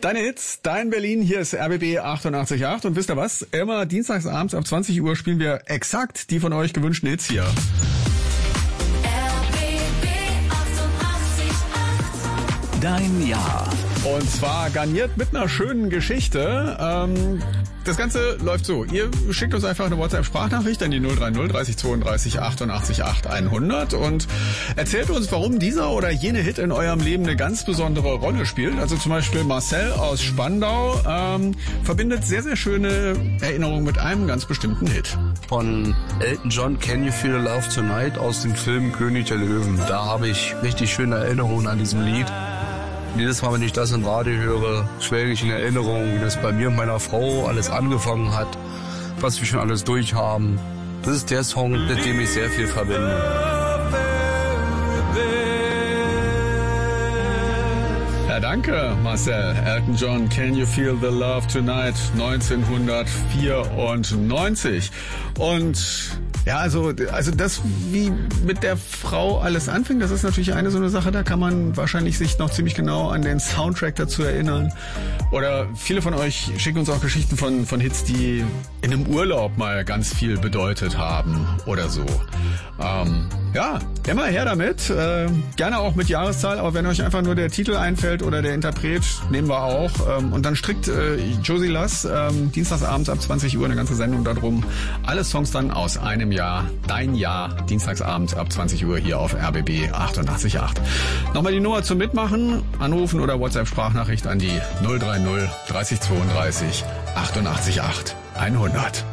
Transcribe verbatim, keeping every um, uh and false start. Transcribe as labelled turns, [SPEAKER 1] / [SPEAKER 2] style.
[SPEAKER 1] Deine Hits, dein Berlin, hier ist R B B achtundachtzig Komma acht und wisst ihr was? Immer dienstagsabends ab zwanzig Uhr spielen wir exakt die von euch gewünschten Hits hier.
[SPEAKER 2] R B B achtundachtzig Komma acht.
[SPEAKER 3] Dein Jahr.
[SPEAKER 1] Und zwar garniert mit einer schönen Geschichte. Ähm, das Ganze läuft so. Ihr schickt uns einfach eine WhatsApp-Sprachnachricht an die null drei null dreißig zweiunddreißig achtundachtzig acht hundert und erzählt uns, warum dieser oder jene Hit in eurem Leben eine ganz besondere Rolle spielt. Also zum Beispiel Marcel aus Spandau ähm, verbindet sehr, sehr schöne Erinnerungen mit einem ganz bestimmten Hit.
[SPEAKER 4] Von Elton John, Can You Feel the Love Tonight aus dem Film König der Löwen. Da habe ich richtig schöne Erinnerungen an diesem Lied. Jedes Mal, wenn ich das im Radio höre, schwelge ich in Erinnerung, wie das bei mir und meiner Frau alles angefangen hat, was wir schon alles durchhaben. Das ist der Song, mit dem ich sehr viel verbinde.
[SPEAKER 1] Ja, danke, Marcel. Elton John, Can You Feel the Love Tonight, neunzehnhundertvierundneunzig. Und ja, also, also das, wie mit der Frau alles anfing, das ist natürlich eine so eine Sache, da kann man wahrscheinlich sich noch ziemlich genau an den Soundtrack dazu erinnern. Oder viele von euch schicken uns auch Geschichten von, von Hits, die in einem Urlaub mal ganz viel bedeutet haben oder so. Ähm, ja, immer her damit. Äh, gerne auch mit Jahreszahl, aber wenn euch einfach nur der Titel einfällt oder der Interpret, nehmen wir auch. Ähm, und dann strickt äh, Josie Lass ähm, dienstagsabends ab zwanzig Uhr eine ganze Sendung darum. Alle Songs dann aus einem Jahr, dein Jahr, dienstagsabends ab zwanzig Uhr hier auf R B B achtundachtzig Komma acht. Nochmal die Nummer zum Mitmachen, anrufen oder WhatsApp-Sprachnachricht an die null drei null dreißig zweiunddreißig achtundachtzig Komma acht hundert.